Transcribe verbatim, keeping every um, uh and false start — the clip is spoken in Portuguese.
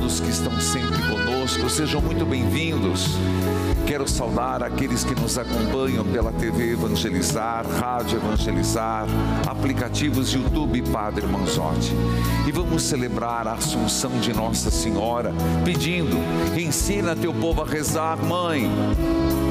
irmãos que estão sempre conosco, sejam muito bem-vindos. Quero saudar aqueles que nos acompanham pela T V Evangelizar, Rádio Evangelizar, aplicativos YouTube Padre Manzotti. E vamos celebrar a Assunção de Nossa Senhora, pedindo: ensina teu povo a rezar, Mãe.